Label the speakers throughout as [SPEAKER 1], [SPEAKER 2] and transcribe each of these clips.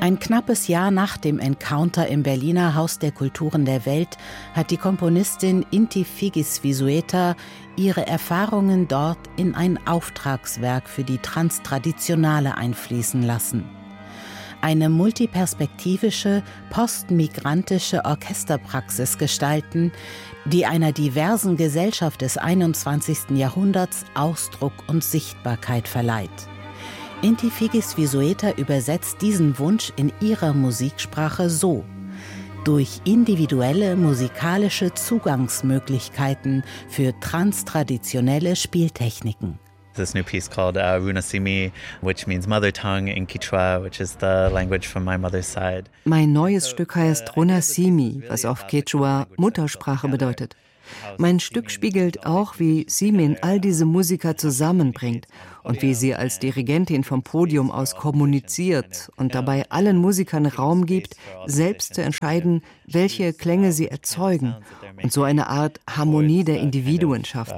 [SPEAKER 1] Ein knappes Jahr nach dem Encounter im Berliner Haus der Kulturen der Welt hat die Komponistin Inti Figis Vizueta ihre Erfahrungen dort in ein Auftragswerk für die Transtraditionale einfließen lassen. Eine multiperspektivische, postmigrantische Orchesterpraxis gestalten, die einer diversen Gesellschaft des 21. Jahrhunderts Ausdruck und Sichtbarkeit verleiht. Inti Figis Vizueta übersetzt diesen Wunsch in ihrer Musiksprache so: durch individuelle musikalische Zugangsmöglichkeiten für transtraditionelle Spieltechniken.
[SPEAKER 2] This new piece called Runasimi, which means mother tongue in Quechua, which is the language from my mother's side.
[SPEAKER 3] Mein neues Stück heißt Runasimi, was auf Quechua Muttersprache bedeutet. Mein Stück spiegelt auch, wie Simin all diese Musiker zusammenbringt und wie sie als Dirigentin vom Podium aus kommuniziert und dabei allen Musikern Raum gibt, selbst zu entscheiden, welche Klänge sie erzeugen und so eine Art Harmonie der Individuen schafft.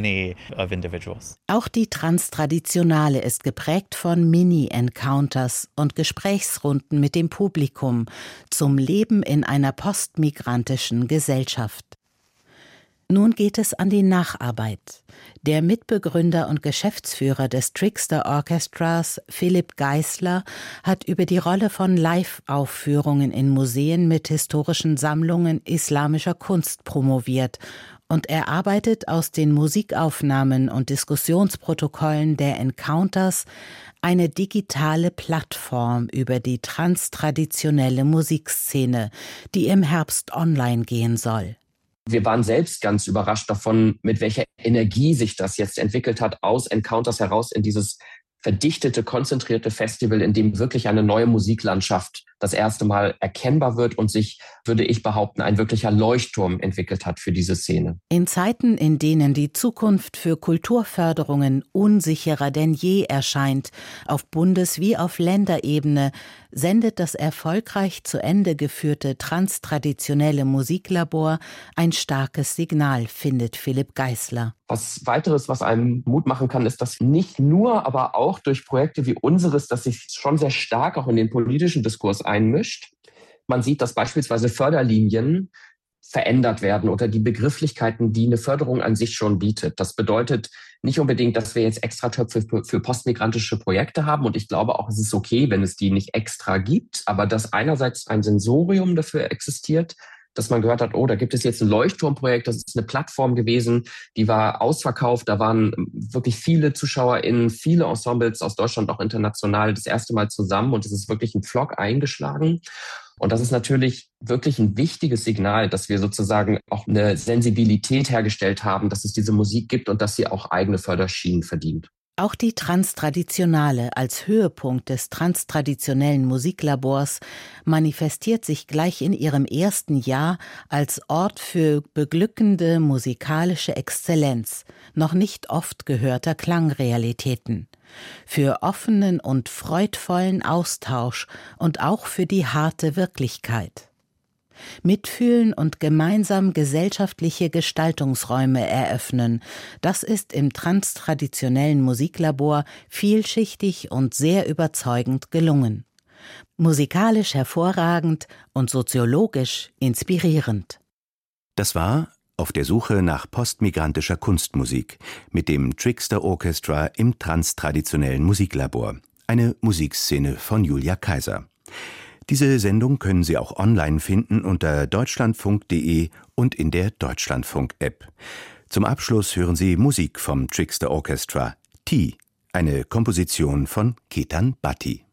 [SPEAKER 1] Auch die Transtraditionale ist geprägt von Mini-Encounters und Gesprächsrunden mit dem Publikum zum Leben in einer postmigrantischen Gesellschaft. Nun geht es an die Nacharbeit. Der Mitbegründer und Geschäftsführer des Trickster Orchestras, Philipp Geissler, hat über die Rolle von Live-Aufführungen in Museen mit historischen Sammlungen islamischer Kunst promoviert und erarbeitet aus den Musikaufnahmen und Diskussionsprotokollen der Encounters eine digitale Plattform über die transtraditionelle Musikszene, die im Herbst online gehen soll.
[SPEAKER 4] Wir waren selbst ganz überrascht davon, mit welcher Energie sich das jetzt entwickelt hat, aus Encounters heraus in dieses verdichtete, konzentrierte Festival, in dem wirklich eine neue Musiklandschaft das erste Mal erkennbar wird und sich, würde ich behaupten, ein wirklicher Leuchtturm entwickelt hat für diese Szene.
[SPEAKER 1] In Zeiten, in denen die Zukunft für Kulturförderungen unsicherer denn je erscheint, auf Bundes- wie auf Länderebene, sendet das erfolgreich zu Ende geführte transtraditionelle Musiklabor ein starkes Signal, findet Philipp Geissler.
[SPEAKER 4] Was weiteres, was einem Mut machen kann, ist, dass nicht nur, aber auch durch Projekte wie unseres, das sich schon sehr stark auch in den politischen Diskurs einmischt. Man sieht, dass beispielsweise Förderlinien verändert werden oder die Begrifflichkeiten, die eine Förderung an sich schon bietet. Das bedeutet nicht unbedingt, dass wir jetzt Extratöpfe für postmigrantische Projekte haben. Und ich glaube auch, es ist okay, wenn es die nicht extra gibt, aber dass einerseits ein Sensorium dafür existiert, dass man gehört hat, oh, da gibt es jetzt ein Leuchtturmprojekt, das ist eine Plattform gewesen, die war ausverkauft, da waren wirklich viele ZuschauerInnen, viele Ensembles aus Deutschland, auch international, das erste Mal zusammen und es ist wirklich ein Pflock eingeschlagen. Und das ist natürlich wirklich ein wichtiges Signal, dass wir sozusagen auch eine Sensibilität hergestellt haben, dass es diese Musik gibt und dass sie auch eigene Förderschienen verdient.
[SPEAKER 1] Auch die Transtraditionale als Höhepunkt des transtraditionellen Musiklabors manifestiert sich gleich in ihrem ersten Jahr als Ort für beglückende musikalische Exzellenz, noch nicht oft gehörter Klangrealitäten, für offenen und freudvollen Austausch und auch für die harte Wirklichkeit. Mitfühlen und gemeinsam gesellschaftliche Gestaltungsräume eröffnen. Das ist im transtraditionellen Musiklabor vielschichtig und sehr überzeugend gelungen. Musikalisch hervorragend und soziologisch inspirierend.
[SPEAKER 5] Das war Auf der Suche nach postmigrantischer Kunstmusik mit dem Trickster Orchestra im transtraditionellen Musiklabor. Eine Musikszene von Julia Kaiser. Diese Sendung können Sie auch online finden unter deutschlandfunk.de und in der Deutschlandfunk-App. Zum Abschluss hören Sie Musik vom Trickster Orchestra, T, eine Komposition von Ketan Bhatti.